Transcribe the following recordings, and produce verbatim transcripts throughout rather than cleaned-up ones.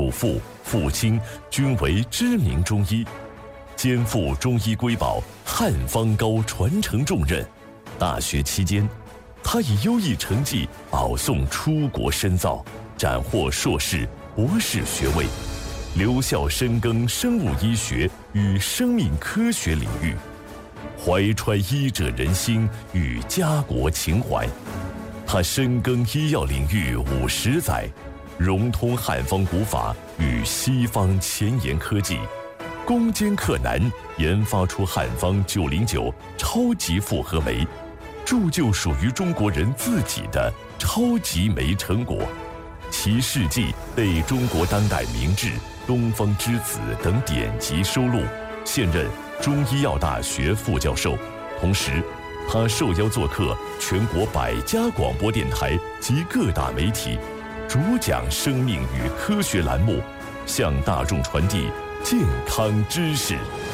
祖父、父亲均为知名中医，肩负中医瑰宝汉方膏传承重任。大学期间，他以优异成绩保送出国深造，斩获硕士、博士学位，留校深耕生物医学与生命科学领域，怀揣医者仁心与家国情怀。他深耕医药领域五十载，融通汉方古法与西方前沿科技，攻坚克难，研发出汉方九零九超级复合酶，铸就属于中国人自己的超级酶成果。其事迹被中国当代名制、东方之子等典籍收录，现任中医药大学副教授。同时，他受邀做客全国百家广播电台及各大媒体，主讲生命与科学栏目，向大众传递健康知识。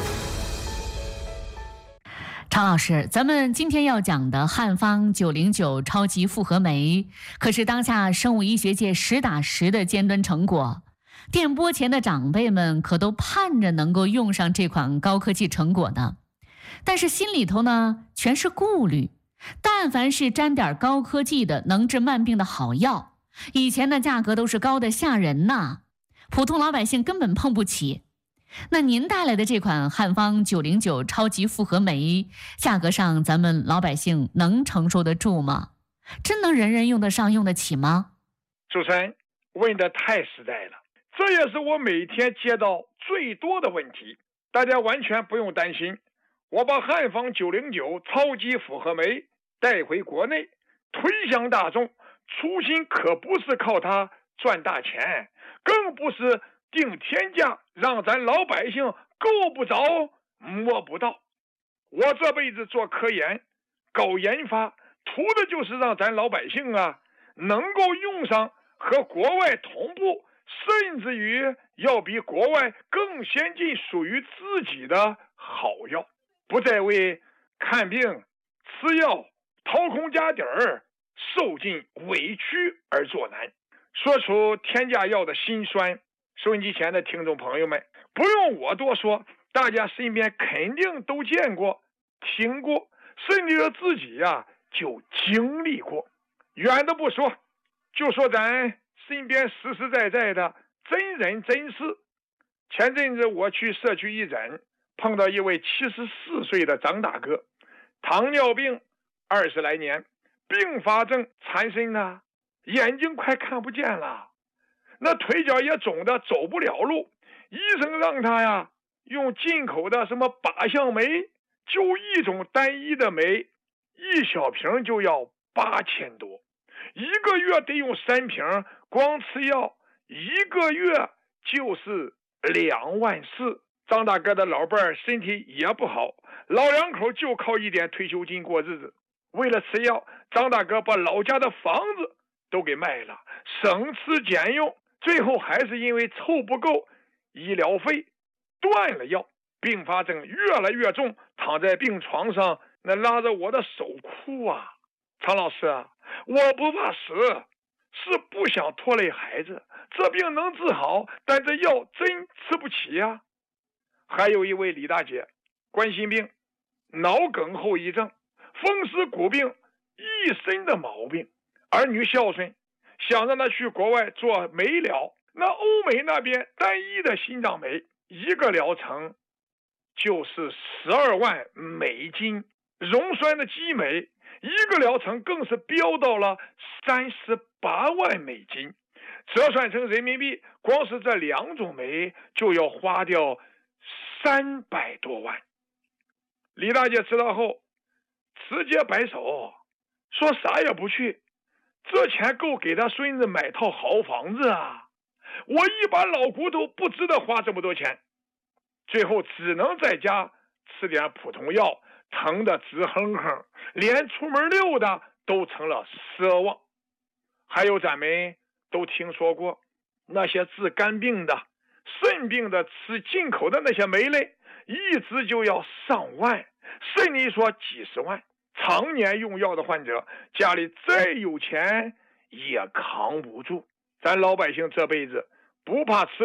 常老师，咱们今天要讲的汉方九零九超级复合酶，可是当下生物医学界实打实的尖端成果。电波前的长辈们可都盼着能够用上这款高科技成果呢，但是心里头呢全是顾虑。但凡是沾点高科技的能治慢病的好药，以前的价格都是高的吓人呐，普通老百姓根本碰不起。那您带来的这款汉方九零九超级复合酶，价格上咱们老百姓能承受得住吗？真能人人用得上用得起吗？ 主持人问得太实在了，这也是我每天接到最多的问题。大家完全不用担心，我把汉方九零九超级复合酶带回国内，推向大众，初心可不是靠它赚大钱，更不是定天价让咱老百姓够不着摸不到。我这辈子做科研搞研发，图的就是让咱老百姓啊能够用上和国外同步，甚至于要比国外更先进属于自己的好药，不再为看病吃药掏空家底儿受尽委屈而作难。说出天价药的辛酸，收音机前的听众朋友们，不用我多说，大家身边肯定都见过、听过，甚至自己呀、啊、就经历过。远的不说，就说咱身边实实在在的真人真事。前阵子我去社区义诊，碰到一位七十四岁的张大哥，糖尿病二十来年，并发症缠身呢，眼睛快看不见了，那腿脚也肿得走不了路，医生让他呀用进口的什么靶向酶，就一种单一的酶，一小瓶就要八千多，一个月得用三瓶，光吃药一个月就是两万四。张大哥的老伴儿身体也不好，老两口就靠一点退休金过日子。为了吃药，张大哥把老家的房子都给卖了，省吃俭用，最后还是因为凑不够医疗费断了药，并发症越来越重，躺在病床上那拉着我的手哭啊。常老师啊，我不怕死，是不想拖累孩子，这病能治好，但这药真吃不起呀、啊。还有一位李大姐，冠心病、脑梗后遗症、风湿骨病，一身的毛病，儿女孝顺，想让他去国外做酶疗，那欧美那边单一的心脏酶一个疗程就是十二万美金，溶栓的激酶一个疗程更是飙到了三十八万美金，折算成人民币，光是这两种酶就要花掉三百多万。李大姐知道后直接摆手，说啥也不去，这钱够给他孙子买套好房子啊！我一把老骨头不值得花这么多钱，最后只能在家吃点普通药，疼得直哼哼，连出门溜达都成了奢望。还有咱们都听说过那些治肝病的、肾病的吃进口的那些酶类，一支就要上万，甚至说几十万。常年用药的患者，家里再有钱也扛不住。咱老百姓这辈子不怕吃